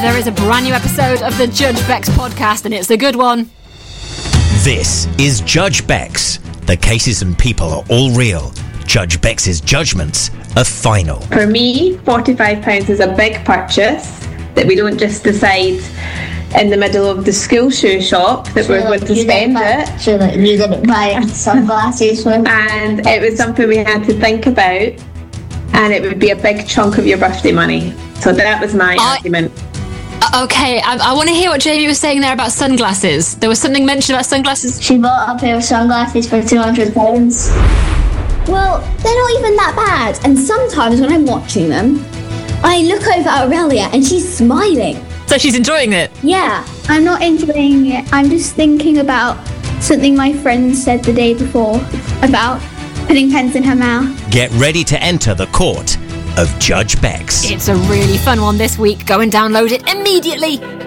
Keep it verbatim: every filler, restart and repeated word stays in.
there is a brand new episode of the Judge Bex podcast, and it's a good one. This is Judge Bex. The cases and people are all real. Judge Bex's judgments are final. For me, forty-five pounds is a big purchase that we don't just decide in the middle of the school shoe shop that we're going to spend it. Sure, like, you didn't buy sunglasses for me. And it was something we had to think about, and it would be a big chunk of your birthday money. So that was my I- argument. Okay, I, I want to hear what Jamie was saying there about sunglasses. There was something mentioned about sunglasses. She bought a pair of sunglasses for two hundred pounds. Well, they're not even that bad. And sometimes when I'm watching them, I look over at Aurelia and she's smiling. So she's enjoying it. Yeah, I'm not enjoying it. I'm just thinking about something my friend said the day before about putting pens in her mouth. Get ready to enter the court of Judge Bex. It's a really fun one this week. Go and download it immediately.